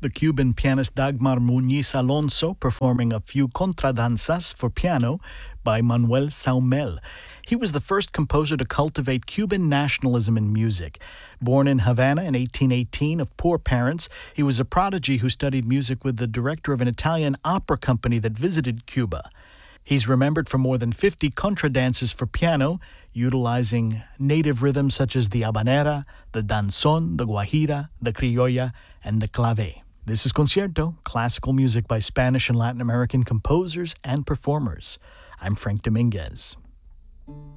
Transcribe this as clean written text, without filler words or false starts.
The Cuban pianist Dagmar Muñiz Alonso performing a few contradanzas for piano by Manuel Saumel. He was the first composer to cultivate Cuban nationalism in music. Born in Havana in 1818 of poor parents, he was a prodigy who studied music with the director of an Italian opera company that visited Cuba. He's remembered for more than 50 contradances for piano, utilizing native rhythms such as the habanera, the danzón, the guajira, the criolla, and the clave. This is Concierto, classical music by Spanish and Latin American composers and performers. I'm Frank Dominguez.